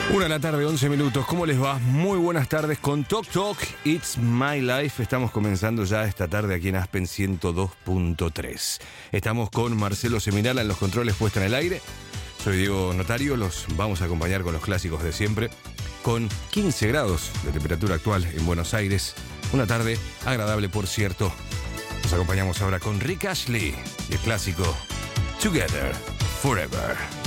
1 de la tarde, 11 minutos. ¿Cómo les va? Muy buenas tardes con Talk Talk, It's My Life. Estamos comenzando ya esta tarde aquí en Aspen 102.3. Estamos con Marcelo Seminala en los controles puesta en el aire. Soy Diego Notario, los vamos a acompañar con los clásicos de siempre. Con 15 grados de temperatura actual en Buenos Aires. Una tarde agradable, por cierto. Nos acompañamos ahora con Rick Astley y el clásico Together Forever.